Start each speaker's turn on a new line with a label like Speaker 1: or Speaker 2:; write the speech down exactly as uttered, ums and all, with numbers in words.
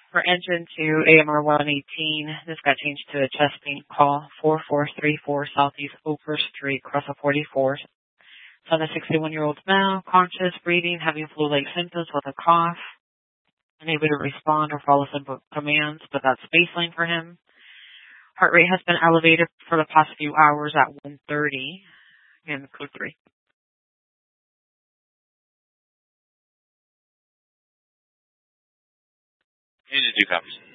Speaker 1: For engine to A M R one eighteen, this got changed to a chest pain call, four four three four Southeast Oaker Street, Crescent forty-four. Son, a sixty-one-year-old male, conscious, breathing, having flu-like symptoms with a cough, unable to respond or follow simple commands, but that's baseline for him. Heart rate has been elevated for the past few hours at one thirty, and code three.
Speaker 2: And two copies.